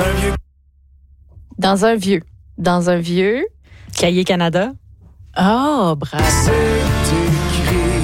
Dans un vieux. Cahier Canada. Oh, bravo. C'est écrit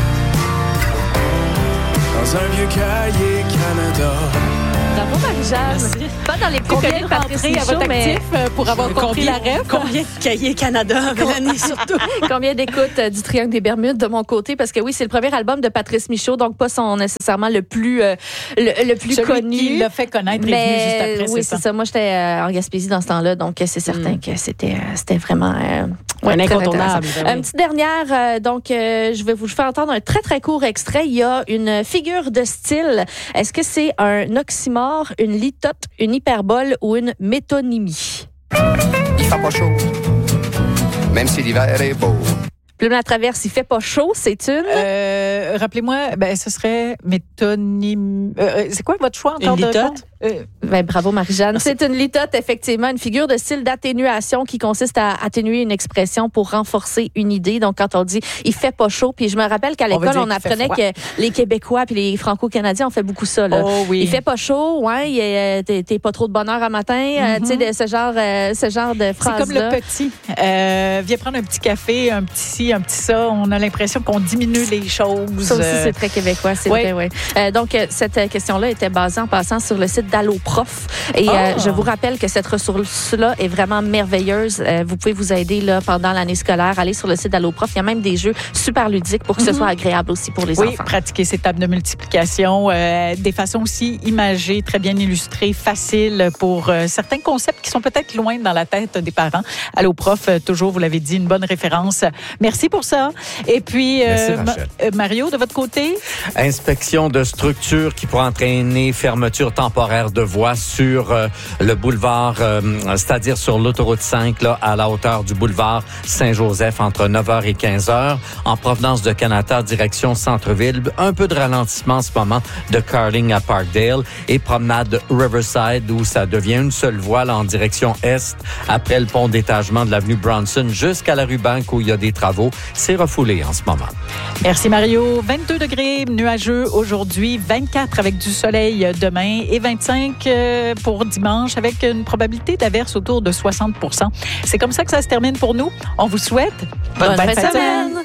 dans un vieux cahier Canada. Bravo, Marie-Jeanne. Pas dans les plus connus de Patrice rentrées à Michaud, votre mais actif pour avoir compris la rêve. Combien de Cahier Canada, Mélanie, surtout? Combien d'écoutes du Triangle des Bermudes de mon côté? Parce que oui, c'est le premier album de Patrice Michaud, donc pas son nécessairement le plus Celui connu. qui l'a fait connaître est venu juste après, oui, c'est ça. Moi, j'étais en Gaspésie dans ce temps-là, donc c'est certain que c'était vraiment un très incontournable. intéressant. Une petite dernière, donc je vais vous faire entendre un très, très court extrait. Il y a une figure de style. Est-ce que c'est un oxymore, une litote, une hyperbole ou une métonymie? Il fait pas chaud, même si l'hiver est beau. Plume la traverse, il fait pas chaud, c'est une... Rappelez-moi, ce serait métonymie. C'est quoi votre choix encore Une de litote? Bravo, Marie-Jeanne. C'est une litote, effectivement, une figure de style d'atténuation qui consiste à atténuer une expression pour renforcer une idée. Donc, quand on dit « il fait pas chaud », puis je me rappelle qu'à l'école, on apprenait que les Québécois puis les Franco-Canadiens ont fait beaucoup ça. Là. Oh oui. Il fait pas chaud, ouais, t'es pas trop de bonne heure à matin, tu sais, ce genre de phrase-là. C'est comme le petit. Viens prendre un petit café, un petit ci, un petit ça. On a l'impression qu'on diminue les choses. Ça aussi, c'est très québécois, c'est vrai, oui. Donc, cette question-là était basée en passant sur le site d'AlloProf. Et je vous rappelle que cette ressource-là est vraiment merveilleuse. Vous pouvez vous aider là, pendant l'année scolaire. Allez sur le site d'AlloProf. Il y a même des jeux super ludiques pour que ce soit agréable aussi pour les enfants. Oui, pratiquer ces tables de multiplication. Des façons aussi imagées, très bien illustrées, faciles pour certains concepts qui sont peut-être loin dans la tête des parents. AlloProf, toujours, vous l'avez dit, une bonne référence. Merci pour ça. Et puis, Mario, de votre côté? Inspection de structure qui pourrait entraîner fermeture temporaire de voies sur le boulevard, c'est-à-dire sur l'autoroute 5, là, à la hauteur du boulevard Saint-Joseph, entre 9h et 15h, en provenance de Canada, direction centre-ville. Un peu de ralentissement en ce moment de Carling à Parkdale et promenade Riverside, où ça devient une seule voie là, en direction est, après le pont d'étagement de l'avenue Bronson jusqu'à la rue Banque, où il y a des travaux. C'est refoulé en ce moment. Merci Mario. 22 degrés nuageux aujourd'hui, 24 avec du soleil demain et 25 pour dimanche avec une probabilité d'averse autour de 60%. C'est comme ça que ça se termine pour nous. On vous souhaite bonne fin de semaine.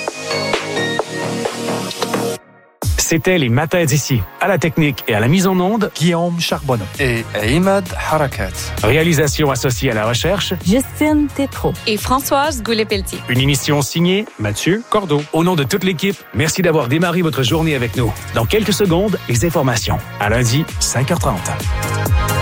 C'était les matins d'ici. À la technique et à la mise en onde, Guillaume Charbonneau et Imad Harakat. Réalisation associée à la recherche, Justine Tétrault et Françoise Goulet-Pelletier. Une émission signée Mathieu Cordeau. Au nom de toute l'équipe, merci d'avoir démarré votre journée avec nous. Dans quelques secondes, les informations. À lundi, 5h30.